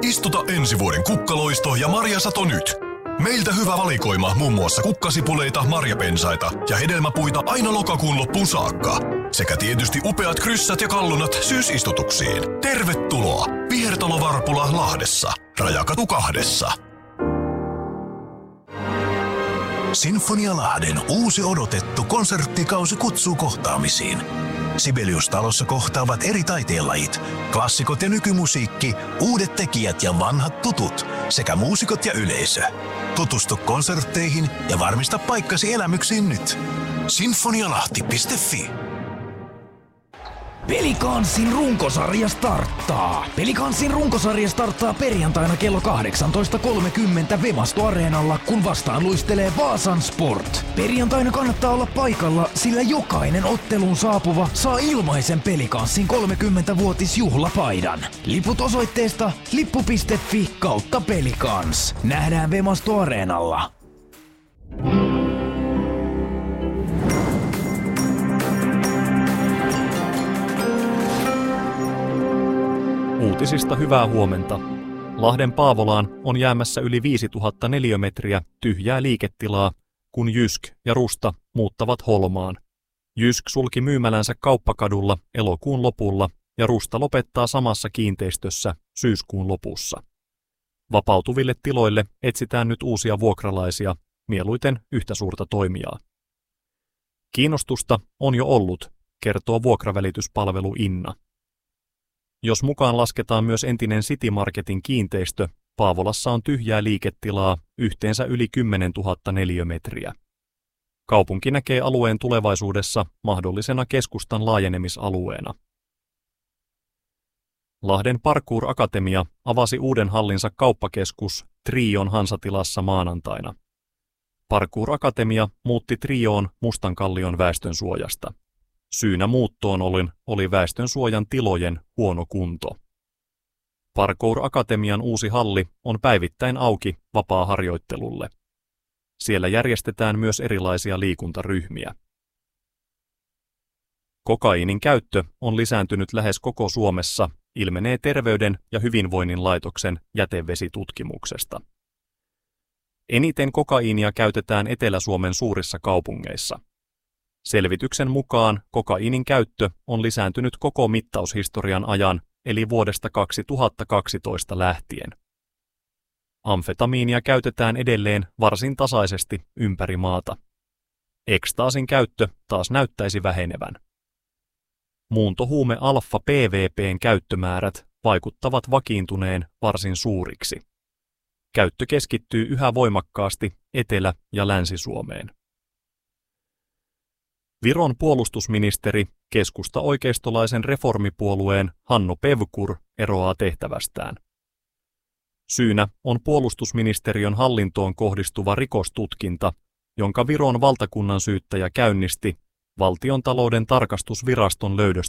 Istuta ensi vuoden kukkaloisto ja marjasato nyt. Meiltä hyvä valikoima muun muassa kukkasipuleita, marjapensaita ja hedelmäpuita aina lokakuun loppuun saakka. Sekä tietysti upeat kryssät ja kallunat syysistutuksiin. Tervetuloa! Vihertalo Varpula Lahdessa. Rajakatu 2. Sinfonia Lahden uusi odotettu konserttikausi kutsuu kohtaamisiin. Sibelius-talossa kohtaavat eri taiteenlajit, klassikot ja nykymusiikki, uudet tekijät ja vanhat tutut, sekä muusikot ja yleisö. Tutustu konsertteihin ja varmista paikkasi elämyksiin nyt. Sinfonialahti.fi. Pelikansin runkosarja starttaa. Pelikansin runkosarja starttaa perjantaina kello 18.30 Vemasto Areenalla, kun vastaan luistelee Vaasan Sport. Perjantaina kannattaa olla paikalla, sillä jokainen otteluun saapuva saa ilmaisen Pelikansin 30-vuotisjuhlapaidan. Liput osoitteesta lippu.fi/Pelikans. Nähdään Vemasto Areenalla. Uutisista hyvää huomenta. Lahden Paavolaan on jäämässä yli 5000 neliömetriä tyhjää liiketilaa, kun Jysk ja Rusta muuttavat Holmaan. Jysk sulki myymälänsä Kauppakadulla elokuun lopulla ja Rusta lopettaa samassa kiinteistössä syyskuun lopussa. Vapautuville tiloille etsitään nyt uusia vuokralaisia, mieluiten yhtä suurta toimijaa. Kiinnostusta on jo ollut, kertoo vuokravälityspalvelu Inna. Jos mukaan lasketaan myös entinen City Marketin kiinteistö, Paavolassa on tyhjää liiketilaa yhteensä yli 10 000 neliömetriä. Kaupunki näkee alueen tulevaisuudessa mahdollisena keskustan laajenemisalueena. Lahden Parkour Akatemia avasi uuden hallinsa kauppakeskus Trion Hansatilassa maanantaina. Parkour Akatemia muutti Trioon Mustankallion väestönsuojasta. Syynä muuttoon oli väestönsuojan tilojen huono kunto. Parkour Akatemian uusi halli on päivittäin auki vapaa-harjoittelulle. Siellä järjestetään myös erilaisia liikuntaryhmiä. Kokaiinin käyttö on lisääntynyt lähes koko Suomessa, ilmenee Terveyden ja hyvinvoinnin laitoksen jätevesitutkimuksesta. Eniten kokaiinia käytetään Etelä-Suomen suurissa kaupungeissa. Selvityksen mukaan kokaiinin käyttö on lisääntynyt koko mittaushistorian ajan, eli vuodesta 2012 lähtien. Amfetamiinia käytetään edelleen varsin tasaisesti ympäri maata. Ekstaasin käyttö taas näyttäisi vähenevän. Muuntohuume alfa-PVP:n käyttömäärät vaikuttavat vakiintuneen varsin suuriksi. Käyttö keskittyy yhä voimakkaasti Etelä- ja Länsi-Suomeen. Viron puolustusministeri, keskusta-oikeistolaisen reformipuolueen Hanno Pevkur eroaa tehtävästään. Syynä on puolustusministeriön hallintoon kohdistuva rikostutkinta, jonka Viron valtakunnansyyttäjä käynnisti Valtiontalouden tarkastusviraston löydösten